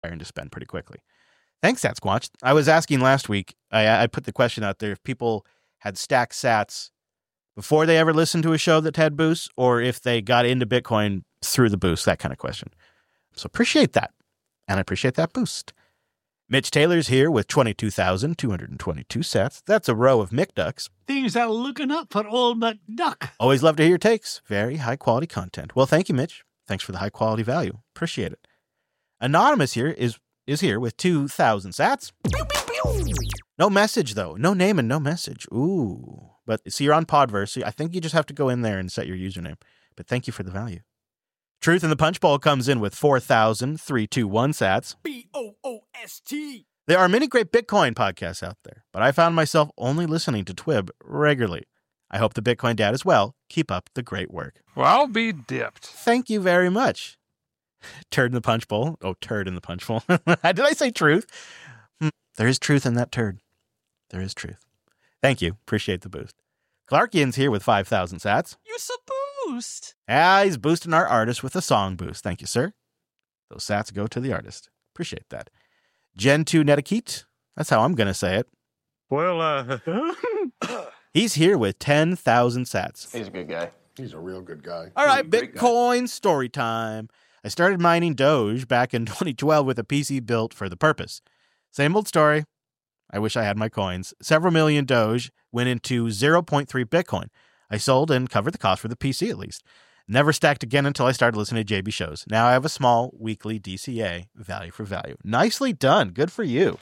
and to spend pretty quickly. Thanks, Sasquatch. I was asking last week, I put the question out there, if people had stacked sats before they ever listened to a show that had boosts, or if they got into Bitcoin through the boost, that kind of question. So appreciate that. And I appreciate that boost. Mitch Taylor's here with 22,222 sats. That's a row of McDucks. Things are looking up for old McDuck. Always love to hear your takes. Very high quality content. Well, thank you, Mitch. Thanks for the high quality value. Appreciate it. Anonymous here is here with 2,000 sats. No message, though. No name and no message. Ooh. But see, you're on Podverse. So I think you just have to go in there and set your username. But thank you for the value. Truth in the Punch Bowl comes in with 4,321 sats. BOOST. There are many great Bitcoin podcasts out there, but I found myself only listening to Twib regularly. I hope the Bitcoin Dad as well. Keep up the great work. Well, I'll be dipped. Thank you very much. Turd in the Punch Bowl. Oh, turd in the Punch Bowl. Did I say truth? There is truth in that turd. There is truth. Thank you. Appreciate the boost. Clarkian's here with 5,000 sats. You're so boost. He's boosting our artist with a song boost. Thank you, sir. Those sats go to the artist. Appreciate that. Gen 2 Netakit. That's how I'm going to say it. Well, He's here with 10,000 sats. He's a good guy. He's a real good guy. All right, Great Bitcoin story time. I started mining Doge back in 2012 with a PC built for the purpose. Same old story. I wish I had my coins. Several million Doge went into 0.3 Bitcoin. I sold and covered the cost for the PC at least. Never stacked again until I started listening to JB shows. Now I have a small weekly DCA, value for value. Nicely done. Good for you.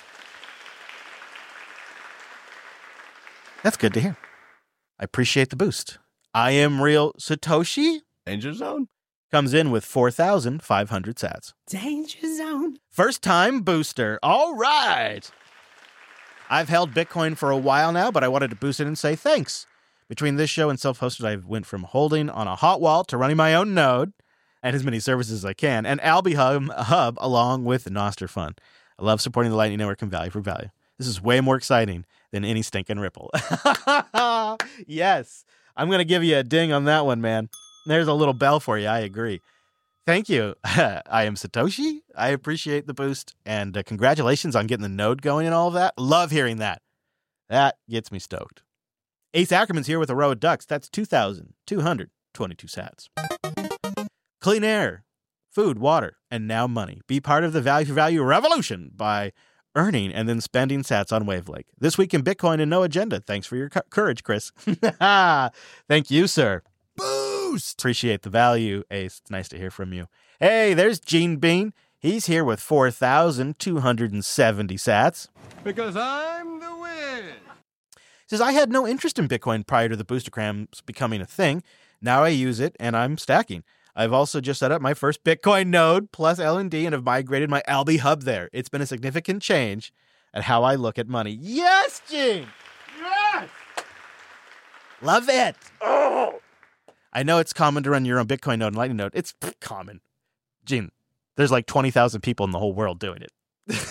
That's good to hear. I appreciate the boost. I am real Satoshi. Danger Zone. Comes in with 4,500 sats. Danger Zone. First time booster. All right. I've held Bitcoin for a while now, but I wanted to boost it and say thanks. Between this show and self-hosted, I went from holding on a hot wall to running my own node and as many services as I can, and Alby Hub along with Nostr Fun. I love supporting the Lightning Network and value for value. This is way more exciting than any stinking Ripple. Yes. I'm going to give you a ding on that one, man. There's a little bell for you. I agree. Thank you. I am Satoshi. I appreciate the boost. And congratulations on getting the node going and all of that. Love hearing that. That gets me stoked. Ace Ackerman's here with a row of ducks. That's 2,222 sats. Clean air, food, water, and now money. Be part of the value for value revolution by earning and then spending sats on Wavelake. This week in Bitcoin and no agenda. Thanks for your courage, Chris. Thank you, sir. Boost! Appreciate the value, Ace. It's nice to hear from you. Hey, there's Gene Bean. He's here with 4,270 sats. because I'm the win. Says, I had no interest in Bitcoin prior to the boostergrams becoming a thing. Now I use it and I'm stacking. I've also just set up my first Bitcoin node plus LND and have migrated my Alby Hub there. It's been a significant change at how I look at money. Yes, Gene! Yes! Love it! Oh! I know it's common to run your own Bitcoin node and Lightning node. It's common. Gene, there's like 20,000 people in the whole world doing it.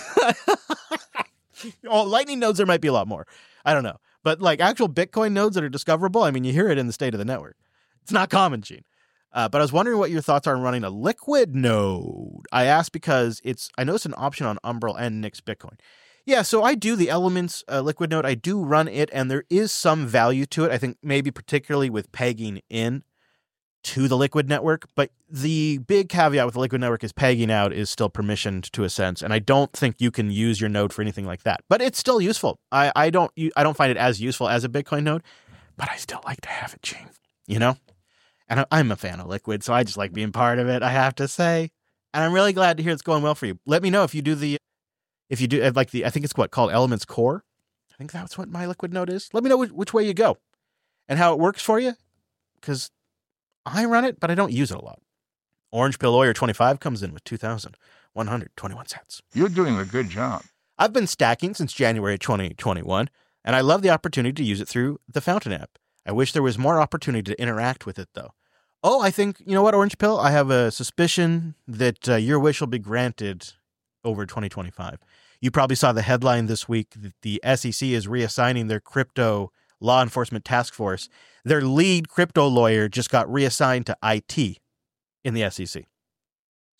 Oh, Lightning nodes, there might be a lot more. I don't know. But like actual Bitcoin nodes that are discoverable, I mean, you hear it in the state of the network. It's not common, Gene. But I was wondering what your thoughts are on running a liquid node. I asked because I know it's an option on Umbrel and Nix Bitcoin. Yeah, so I do the Elements liquid node. I do run it, and there is some value to it. I think maybe particularly with pegging in to the Liquid network. But the big caveat with the Liquid network is pegging out is still permissioned to a sense, and I don't think you can use your node for anything like that. But it's still useful. I don't find it as useful as a Bitcoin node, but I still like to have it, Gene. You know? And I'm a fan of Liquid, so I just like being part of it, I have to say. And I'm really glad to hear it's going well for you. Let me know if you do I think it's called Elements Core. I think that's what my Liquid node is. Let me know which way you go and how it works for you, because I run it, but I don't use it a lot. Orange Pill Lawyer 25 comes in with 2,121 cents. You're doing a good job. I've been stacking since January 2021, and I love the opportunity to use it through the Fountain app. I wish there was more opportunity to interact with it, though. Oh, I think, you know what, Orange Pill? I have a suspicion that your wish will be granted over 2025. You probably saw the headline this week that the SEC is reassigning their crypto law enforcement task force. Their lead crypto lawyer just got reassigned to IT in the SEC.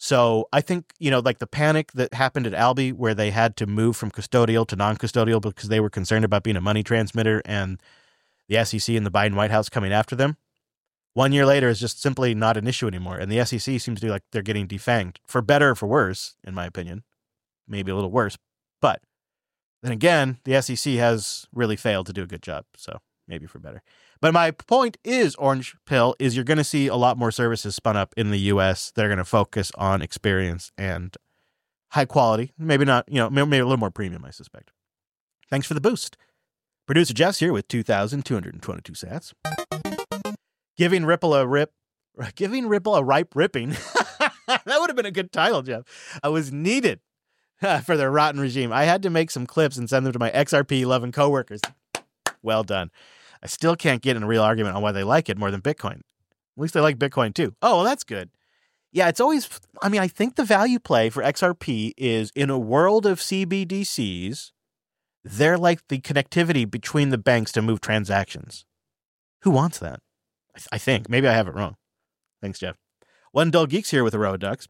So I think, like the panic that happened at Albi where they had to move from custodial to non-custodial because they were concerned about being a money transmitter and the SEC and the Biden White House coming after them. 1 year later is just simply not an issue anymore. And the SEC seems to be like they're getting defanged, for better or for worse, in my opinion. Maybe a little worse. But then again, the SEC has really failed to do a good job. So maybe for better. But my point is, Orange Pill, is you're going to see a lot more services spun up in the U.S. that are going to focus on experience and high quality. Maybe not, maybe a little more premium, I suspect. Thanks for the boost. Producer Jeff's here with 2,222 sats. Giving Ripple a ripe ripping. That would have been a good title, Jeff. I was needed for their rotten regime. I had to make some clips and send them to my XRP-loving coworkers. Well done. I still can't get in a real argument on why they like it more than Bitcoin. At least they like Bitcoin too. Oh, well, that's good. Yeah, it's always, I think the value play for XRP is in a world of CBDCs, they're like the connectivity between the banks to move transactions. Who wants that? I think. Maybe I have it wrong. Thanks, Jeff. One Dull Geek's here with Aroa Ducks.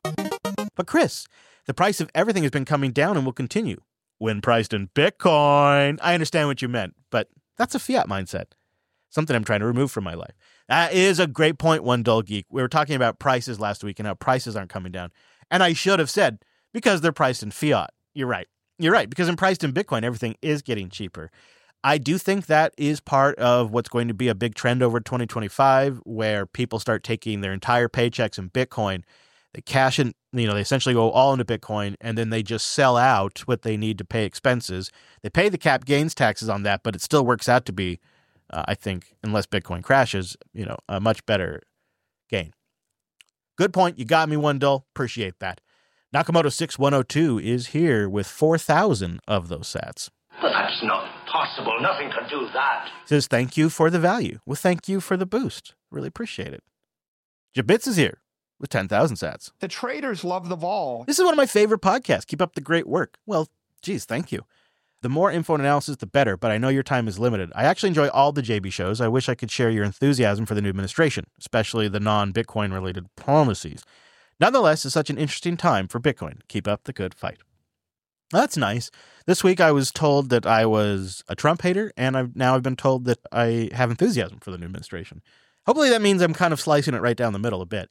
But Chris, the price of everything has been coming down and will continue. When priced in Bitcoin. I understand what you meant, but that's a fiat mindset. Something I'm trying to remove from my life. That is a great point, One Dull Geek. We were talking about prices last week and how prices aren't coming down. And I should have said, because they're priced in fiat. You're right. Because in priced in Bitcoin, everything is getting cheaper. I do think that is part of what's going to be a big trend over 2025, where people start taking their entire paychecks in Bitcoin. They cash in, they essentially go all into Bitcoin, and then they just sell out what they need to pay expenses. They pay the cap gains taxes on that, but it still works out to be, I think, unless Bitcoin crashes, a much better gain. Good point. You got me, One Dull. Appreciate that. Nakamoto 6102 is here with 4,000 of those sats. But that's not possible. Nothing can do that. Says, thank you for the value. Well, thank you for the boost. Really appreciate it. Jabitz is here with 10,000 sats. The traders love the vol. This is one of my favorite podcasts. Keep up the great work. Well, geez, thank you. The more info and analysis, the better, but I know your time is limited. I actually enjoy all the JB shows. I wish I could share your enthusiasm for the new administration, especially the non-Bitcoin related policies. Nonetheless, it's such an interesting time for Bitcoin. Keep up the good fight. That's nice. This week I was told that I was a Trump hater, and I've been told that I have enthusiasm for the new administration. Hopefully that means I'm kind of slicing it right down the middle a bit.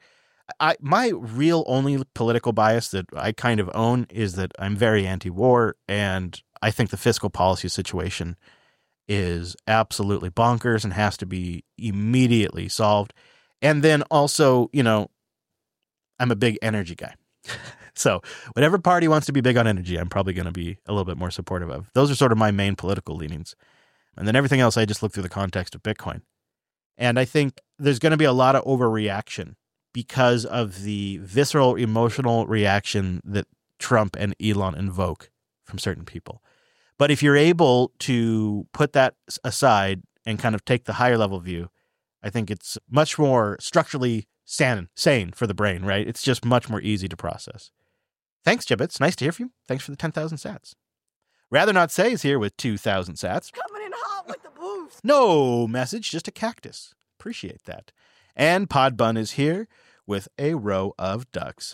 My real only political bias that I kind of own is that I'm very anti-war, and I think the fiscal policy situation is absolutely bonkers and has to be immediately solved. And then also, I'm a big energy guy. So whatever party wants to be big on energy, I'm probably going to be a little bit more supportive of. Those are sort of my main political leanings. And then everything else, I just look through the context of Bitcoin. And I think there's going to be a lot of overreaction because of the visceral, emotional reaction that Trump and Elon invoke from certain people. But if you're able to put that aside and kind of take the higher level view, I think it's much more structurally sane for the brain, right? It's just much more easy to process. Thanks, Jibbits. Nice to hear from you. Thanks for the 10,000 sats. Rather Not Say is here with 2,000 sats. Coming in hot with the boost. No message, just a cactus. Appreciate that. And Podbun is here with a row of ducks.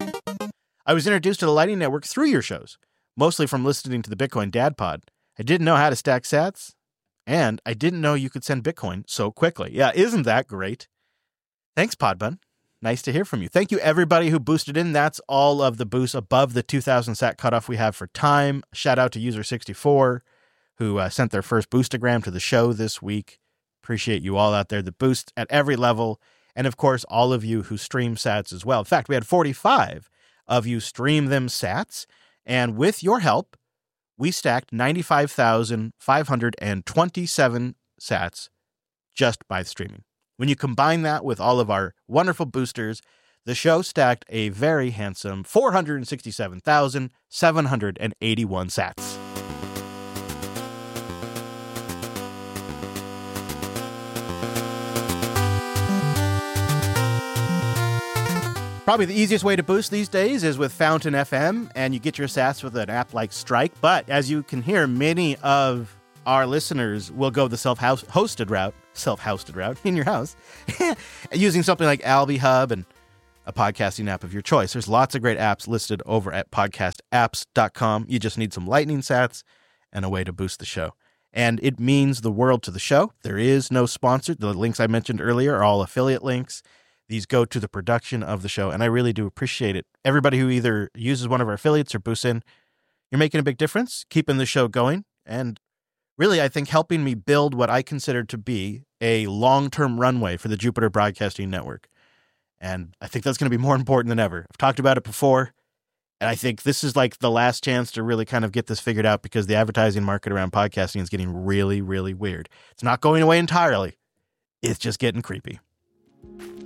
I was introduced to the Lightning Network through your shows, mostly from listening to the Bitcoin Dad Pod. I didn't know how to stack sats, and I didn't know you could send Bitcoin so quickly. Yeah, isn't that great? Thanks, Podbun. Nice to hear from you. Thank you, everybody who boosted in. That's all of the boosts above the 2,000 sat cutoff we have for time. Shout out to User64, who sent their first boostagram to the show this week. Appreciate you all out there. The boost at every level. And, of course, all of you who stream sats as well. In fact, we had 45 of you stream them sats. And with your help, we stacked 95,527 sats just by streaming. When you combine that with all of our wonderful boosters, the show stacked a very handsome 467,781 sats. Probably the easiest way to boost these days is with Fountain FM, and you get your sats with an app like Strike. But as you can hear, many of our listeners will go the self-hosted route in your house, using something like Albi Hub and a podcasting app of your choice. There's lots of great apps listed over at podcastapps.com. You just need some lightning sats and a way to boost the show. And it means the world to the show. There is no sponsor. The links I mentioned earlier are all affiliate links. These go to the production of the show, and I really do appreciate it. Everybody who either uses one of our affiliates or boosts in, you're making a big difference, keeping the show going, and really, I think, helping me build what I consider to be a long-term runway for the Jupiter Broadcasting Network. And I think that's going to be more important than ever. I've talked about it before, and I think this is like the last chance to really kind of get this figured out because the advertising market around podcasting is getting really, really weird. It's not going away entirely. It's just getting creepy.